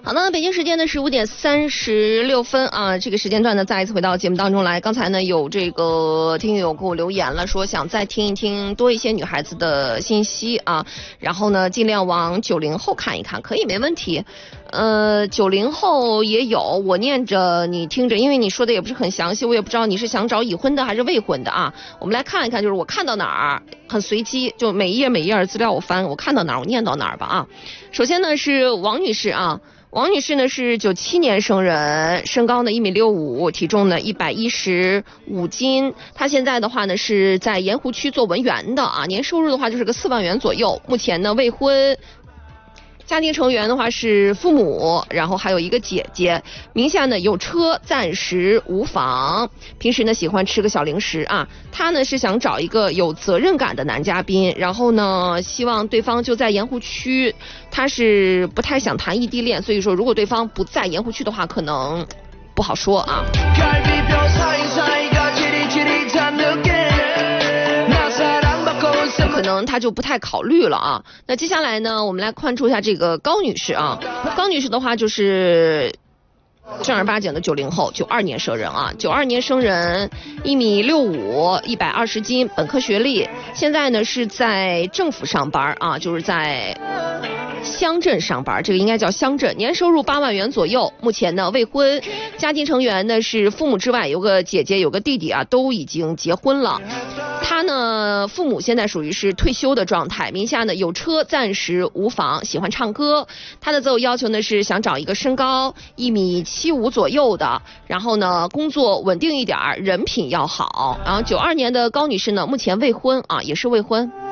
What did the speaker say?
好的，北京时间的15:36啊，这个时间段呢，再一次回到节目当中来。刚才呢，有这个听友给我留言了，说想再听一听多一些女孩子的信息啊，然后呢，尽量往90后看一看，可以没问题。90后也有，我念着你听着，因为你说的也不是很详细，我也不知道你是想找已婚的还是未婚的啊。我们来看一看，就是我看到哪儿很随机，就每一页资料我翻，我看到哪儿我念到哪儿吧啊。首先呢是王女士啊。王女士呢是97年生人，身高呢1.65米，体重呢115斤。她现在的话呢是在盐湖区做文员的啊，年收入的话就是个4万元左右。目前呢未婚，家庭成员的话是父母，然后还有一个姐姐，名下呢有车，暂时无房。平时呢喜欢吃个小零食啊。她呢是想找一个有责任感的男嘉宾，然后呢希望对方就在盐湖区。她是不太想谈异地恋，所以说如果对方不在盐湖区的话，可能不好说啊。可能他就不太考虑了啊。那接下来呢，我们来关注一下这个高女士啊。高女士的话就是正儿八经的90后，92年生人啊，92年生人，1.65米，120斤，本科学历，现在呢是在政府上班啊，就是在乡镇上班，这个应该叫乡镇，年收入8万元左右，目前呢未婚，家庭成员呢是父母之外有个姐姐有个弟弟啊，都已经结婚了。他呢父母现在属于是退休的状态，名下呢有车，暂时无房，喜欢唱歌。他的择偶要求呢是想找一个身高1.75米左右的，然后呢工作稳定一点，人品要好。然后92年的高女士呢目前未婚啊，也是未婚。